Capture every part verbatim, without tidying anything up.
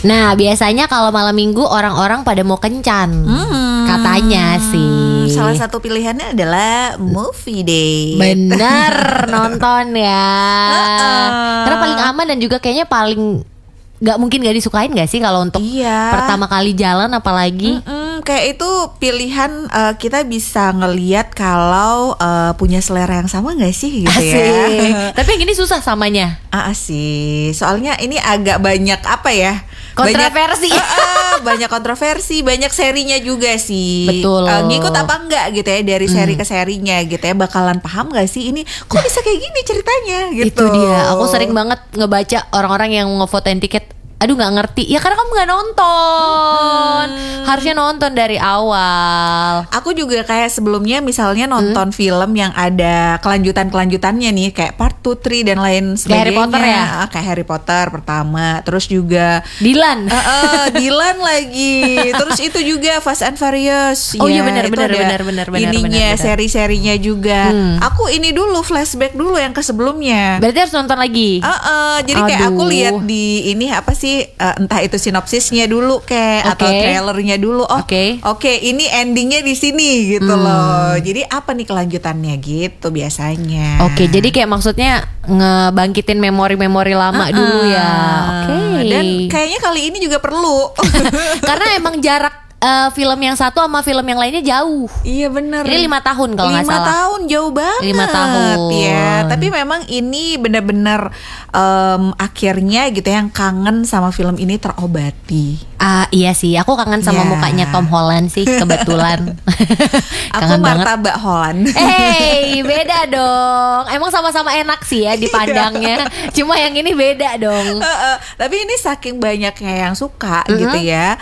Nah biasanya kalau malam minggu orang-orang pada mau kencan, hmm, katanya sih. Salah satu pilihannya adalah movie day. Bener, nonton ya. Uh-uh. Karena paling aman dan juga kayaknya paling gak mungkin gak disukain gak sih kalau untuk iya. pertama kali jalan apalagi. Mm-mm, kayak itu pilihan uh, kita bisa ngelihat kalau uh, punya selera yang sama gak sih gitu. Asik. Ya. Tapi yang ini susah samanya. Ah sih, soalnya ini agak banyak apa ya? Kontroversi. Banyak, uh, uh, banyak kontroversi, banyak serinya juga sih. Betul. Uh, ngikut apa enggak gitu ya dari seri hmm. ke serinya gitu ya. Bakalan paham gak sih ini kok bisa kayak gini ceritanya gitu. Itu dia. Aku sering banget ngebaca orang-orang yang ngefotoin tiket. Aduh gak ngerti. Ya karena kamu gak nonton. hmm. Harusnya nonton dari awal. Aku juga kayak sebelumnya misalnya nonton hmm. film yang ada kelanjutan-kelanjutannya nih, kayak part two, three dan lain sebagainya. Kayak Harry Potter ya? Kayak Harry Potter pertama. Terus juga Dylan. uh, uh, Dylan lagi. Terus itu juga Fast and Furious. Oh ya, iya benar itu benar ada benar benar benar. ininya benar, benar. seri-serinya juga. hmm. Aku ini dulu flashback dulu yang ke sebelumnya. Berarti harus nonton lagi. uh, uh, Jadi Aduh. kayak aku lihat di ini apa sih, Uh, entah itu sinopsisnya dulu kayak okay. atau trailernya dulu. Oh, oke, okay. okay, ini endingnya di sini gitu hmm. loh. Jadi apa nih kelanjutannya gitu biasanya. Oke, okay, jadi kayak maksudnya ngebangkitin memori-memori lama uh-uh. dulu ya. Oke. Okay. Dan kayaknya kali ini juga perlu. Karena emang jarak Uh, film yang satu sama film yang lainnya jauh. Iya benar. Ini lima tahun kalau nggak salah. Lima tahun jauh banget. Lima tahun. Ya, tapi memang ini benar-benar um, akhirnya gitu yang kangen sama film ini terobati. Ah uh, iya sih, aku kangen sama yeah. mukanya Tom Holland sih kebetulan. Aku martabak Holland. Hey, beda dong. Emang sama-sama enak sih ya dipandangnya. Cuma yang ini beda dong. Uh, uh, tapi ini saking banyaknya yang suka mm-hmm. gitu ya.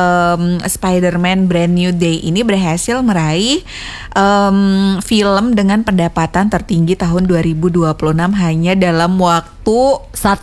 Um, Spider-Man Brand New Day ini berhasil meraih um, film dengan pendapatan tertinggi tahun dua ribu dua puluh enam hanya dalam waktu satu